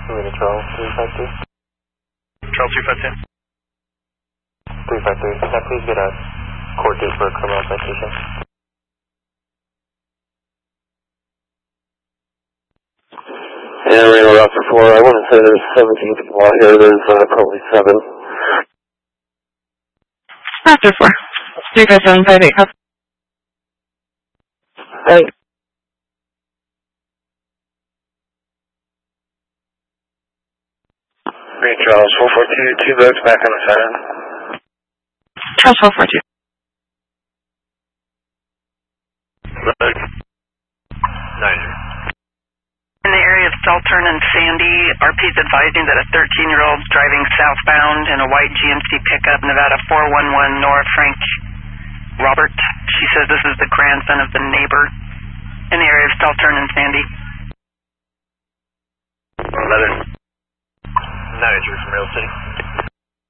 Marina Charles 353. Charles 352. 353. Can I please get a court date for a criminal citation? Yeah, Reno Route 4. I want to say there's 17 people out here. There's probably 7. After 4. 35758. Thanks. Green Charles 442, 2 votes back on the phone. Charles 442. In the area of Saltern and Sandy, RP's advising that a 13-year-old driving southbound in a white GMC pickup, Nevada 411 Nora Frank Robert. She says this is the grandson of the neighbor in the area of Saltern and Sandy. 11. 93 from Real City.